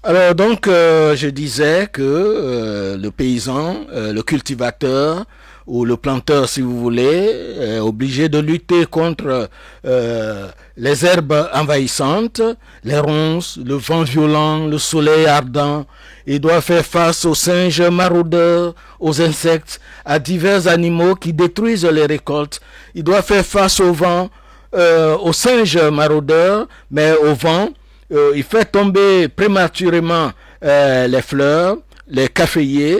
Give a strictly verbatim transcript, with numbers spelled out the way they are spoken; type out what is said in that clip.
Alors donc, euh, je disais que euh, le paysan, euh, le cultivateur ou le planteur, si vous voulez, est obligé de lutter contre euh, les herbes envahissantes, les ronces, le vent violent, le soleil ardent. Il doit faire face aux singes maraudeurs, aux insectes, à divers animaux qui détruisent les récoltes. Il doit faire face au vent, euh, aux singes maraudeurs, mais au vent. Euh, il fait tomber prématurément euh, les fleurs, les caféiers,